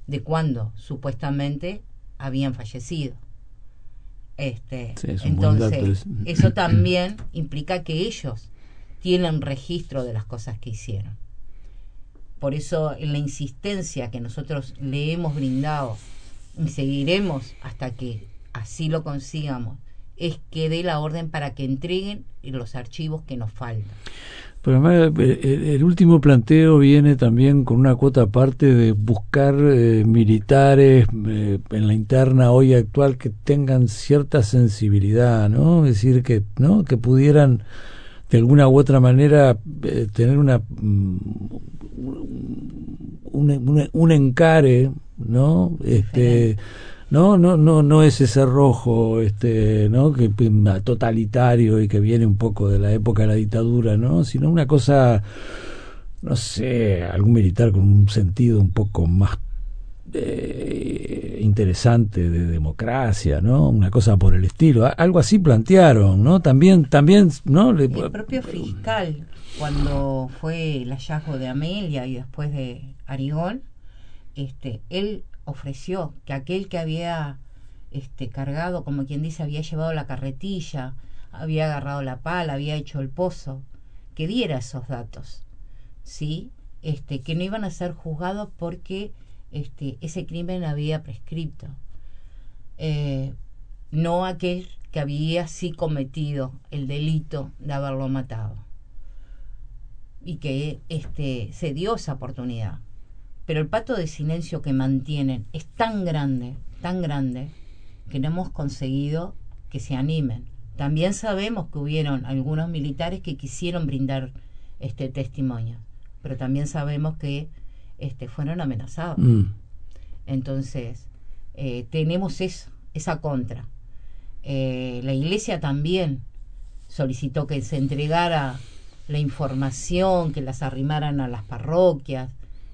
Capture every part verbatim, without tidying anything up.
de cuando supuestamente habían fallecido. Este, sí, es un buen dato. entonces, eso también implica que ellos tienen registro de las cosas que hicieron. Por eso, en la insistencia que nosotros le hemos brindado y seguiremos hasta que así lo consigamos, es que dé la orden para que entreguen los archivos que nos faltan. Pero además, el, el último planteo viene también con una cuota aparte de buscar eh, militares eh, en la interna hoy actual que tengan cierta sensibilidad, ¿no? Es decir, que, ¿no? que pudieran de alguna u otra manera eh, tener una un, un, un encare, ¿no? Este, no, no, no, no es ese rojo, este, ¿no? Que totalitario y que viene un poco de la época de la dictadura, ¿no? Sino una cosa, no sé, algún militar con un sentido un poco más Eh, interesante de democracia, ¿no? Una cosa por el estilo, algo así plantearon, ¿no? También, también, ¿no? El propio fiscal, cuando fue el hallazgo de Amelia y después de Arigón, este, él ofreció que aquel que había este, cargado, como quien dice, había llevado la carretilla, había agarrado la pala, había hecho el pozo, que diera esos datos, ¿sí? Este, que no iban a ser juzgados porque Este, ese crimen había prescripto, eh, no aquel que había sí cometido el delito de haberlo matado, y que este, se dio esa oportunidad, pero el pacto de silencio que mantienen es tan grande, tan grande, que no hemos conseguido que se animen. También sabemos que hubieron algunos militares que quisieron brindar este testimonio, pero también sabemos que Este, fueron amenazados. Mm. Entonces, eh, tenemos eso, esa contra. Eh, la iglesia también solicitó que se entregara la información, que las arrimaran a las parroquias,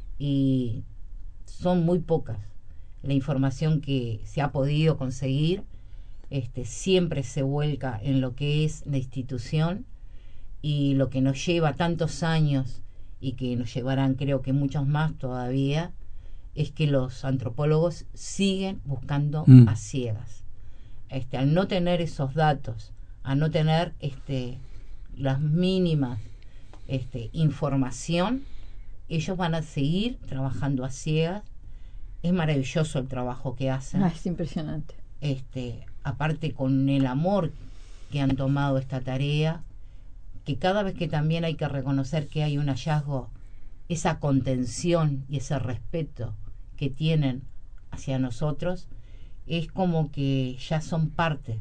y son muy pocas la información que se ha podido conseguir. Este, siempre se vuelca en lo que es la institución, y lo que nos lleva tantos años y que nos llevarán creo que muchos más todavía, es que los antropólogos siguen buscando mm. a ciegas. Este, al no tener esos datos, a no tener este, las mínimas este, información, ellos van a seguir trabajando a ciegas. Es maravilloso el trabajo que hacen. Ah, es impresionante. Este, aparte con el amor que han tomado esta tarea, que cada vez que también hay que reconocer que hay un hallazgo, esa contención y ese respeto que tienen hacia nosotros, es como que ya son parte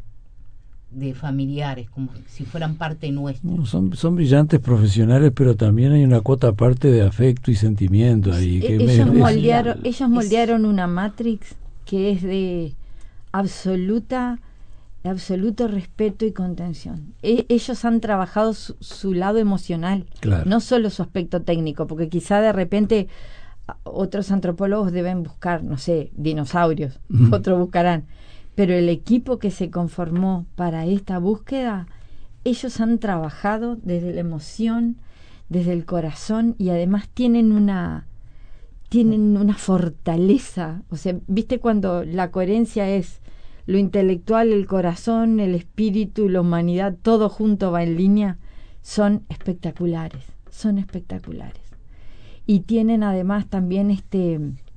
de familiares, como si fueran parte nuestra. No, son, son brillantes profesionales, pero también hay una cuota aparte de afecto y sentimiento ahí. Que ellos, me, moldearon, es, ellos moldearon una Matrix que es de absoluta absoluto respeto y contención. E- ellos han trabajado su, su lado emocional, claro. No solo su aspecto técnico, porque quizá de repente otros antropólogos deben buscar, no sé, dinosaurios, mm. otros buscarán, pero el equipo que se conformó para esta búsqueda, ellos han trabajado desde la emoción, desde el corazón, y además tienen una tienen una fortaleza. O sea, ¿viste cuando la coherencia es lo intelectual, el corazón, el espíritu, la humanidad, todo junto va en línea? Son espectaculares, son espectaculares. Y tienen además también este,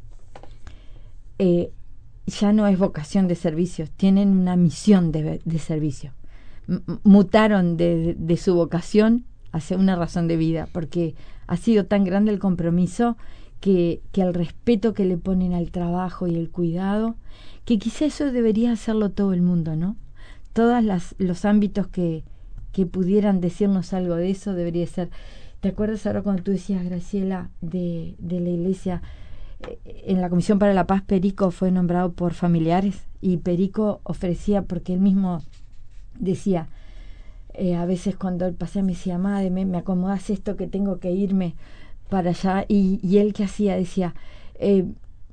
eh, ya no es vocación de servicio, tienen una misión de, de servicio. M- mutaron de, de su vocación hacia una razón de vida, porque ha sido tan grande el compromiso que, que el respeto que le ponen al trabajo y el cuidado, que quizá eso debería hacerlo todo el mundo, ¿no? Todos los ámbitos que, que pudieran decirnos algo de eso debería ser. ¿Te acuerdas ahora cuando tú decías, Graciela, de, de la iglesia? Eh, en la Comisión para la Paz, Perico fue nombrado por familiares, y Perico ofrecía, porque él mismo decía, eh, a veces cuando él pasaba me decía, madre, me, me acomodás esto que tengo que irme para allá, y, y él ¿qué hacía? Decía, eh,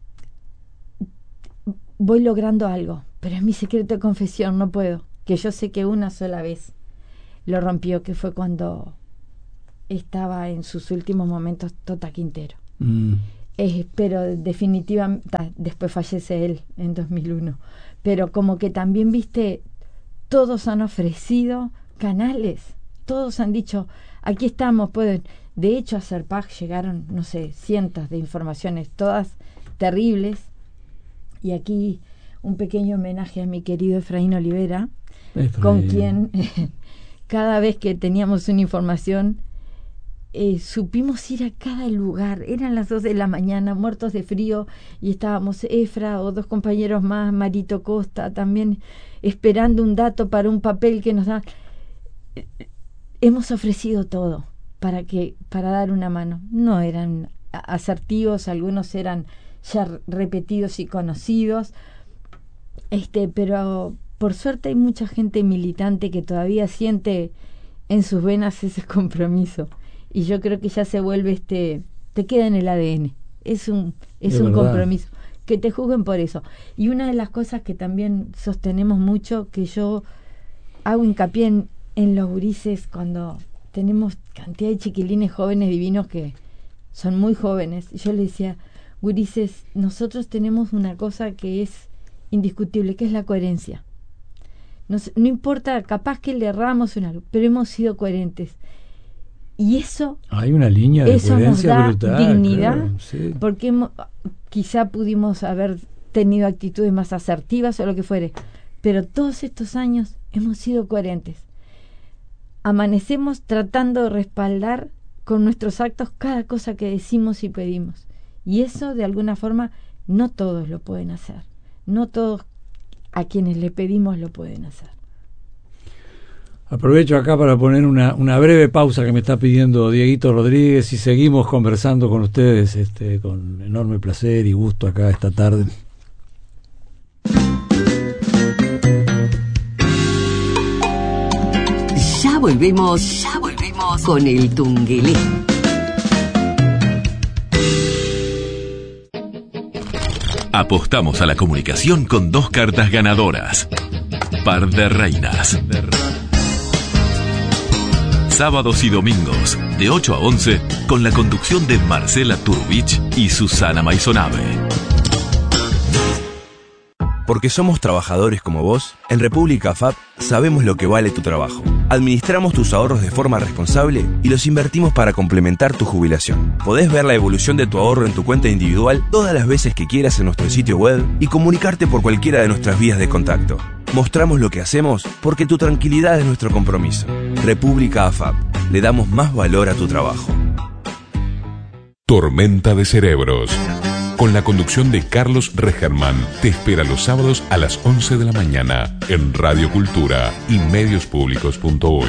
voy logrando algo, pero es mi secreto de confesión, no puedo, que yo sé que una sola vez lo rompió, que fue cuando estaba en sus últimos momentos Tota Quintero. Mm. Eh, pero definitivamente, después fallece él en dos mil uno, pero como que también, viste, todos han ofrecido canales, todos han dicho, aquí estamos, pueden. De hecho, a Serpag llegaron, no sé, cientos de informaciones, todas terribles, y aquí un pequeño homenaje a mi querido Efraín Olivera, Efraín. Con quien cada vez que teníamos una información, Eh, supimos ir a cada lugar. Eran las dos de la mañana, muertos de frío, y estábamos Efra o dos compañeros más, Marito Costa también, esperando un dato para un papel que nos da. Eh, hemos ofrecido todo para que para dar una mano. No eran asertivos, algunos eran ya repetidos y conocidos, este pero por suerte hay mucha gente militante que todavía siente en sus venas ese compromiso. Y yo creo que ya se vuelve, este te queda en el A D N. Es un es de un verdad. Compromiso. Que te juzguen por eso. Y una de las cosas que también sostenemos mucho, que yo hago hincapié en, en los gurises, cuando tenemos cantidad de chiquilines jóvenes divinos que son muy jóvenes. Yo les decía, gurises, nosotros tenemos una cosa que es indiscutible, que es la coherencia. Nos, no importa, capaz que le erramos en algo, pero hemos sido coherentes. Y eso, hay una línea de eso nos da brutal, dignidad, claro, sí. Porque hemos, quizá pudimos haber tenido actitudes más asertivas o lo que fuere, pero todos estos años hemos sido coherentes. Amanecemos tratando de respaldar con nuestros actos cada cosa que decimos y pedimos. Y eso, de alguna forma, no todos lo pueden hacer. No todos a quienes le pedimos lo pueden hacer. Aprovecho acá para poner una, una breve pausa que me está pidiendo Dieguito Rodríguez y seguimos conversando con ustedes este, con enorme placer y gusto acá esta tarde. Ya volvemos, ya volvemos con el Tungelé. Apostamos a la comunicación con dos cartas ganadoras. Par de reinas. Sábados y domingos, de ocho a once, con la conducción de Marcela Turbich y Susana Maisonave. Porque somos trabajadores como vos, en República F A P sabemos lo que vale tu trabajo. Administramos tus ahorros de forma responsable y los invertimos para complementar tu jubilación. Podés ver la evolución de tu ahorro en tu cuenta individual todas las veces que quieras en nuestro sitio web y comunicarte por cualquiera de nuestras vías de contacto. Mostramos lo que hacemos porque tu tranquilidad es nuestro compromiso. República F A P. Le damos más valor a tu trabajo. Tormenta de Cerebros. Con la conducción de Carlos Regerman, te espera los sábados a las once de la mañana en Radio Cultura y medios públicos punto uy.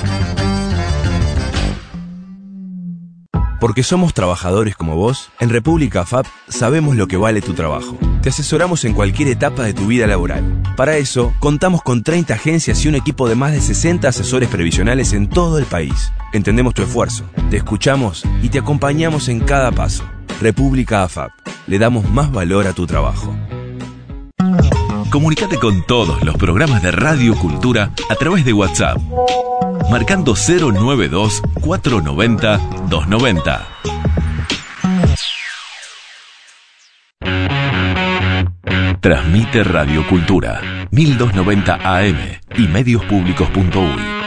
Porque somos trabajadores como vos, en República F A P sabemos lo que vale tu trabajo. Te asesoramos en cualquier etapa de tu vida laboral. Para eso, contamos con treinta agencias y un equipo de más de sesenta asesores previsionales en todo el país. Entendemos tu esfuerzo, te escuchamos y te acompañamos en cada paso. República F A P. Le damos más valor a tu trabajo. Comunicate con todos los programas de Radio Cultura a través de WhatsApp, marcando cero noventa y dos, cuatrocientos noventa, doscientos noventa. Transmite Radio Cultura, mil doscientos noventa A M y medios públicos punto uy.